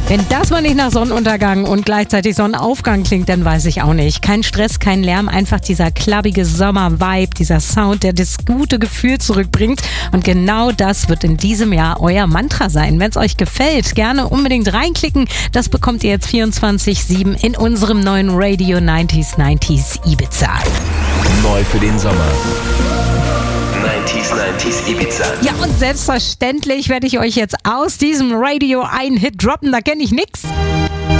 Wenn das mal nicht nach Sonnenuntergang und gleichzeitig Sonnenaufgang klingt, dann weiß ich auch nicht. Kein Stress, kein Lärm, einfach dieser klappige Sommer-Vibe, dieser Sound, der das gute Gefühl zurückbringt. Und genau das wird in diesem Jahr euer Mantra sein. Wenn es euch gefällt, gerne unbedingt reinklicken. Das bekommt ihr jetzt 24/7 in unserem neuen Radio 90s Ibiza. Neu für den Sommer. 90s Ibiza. Ja, und selbstverständlich werde ich euch jetzt aus diesem Radio einen Hit droppen, da kenne ich nix.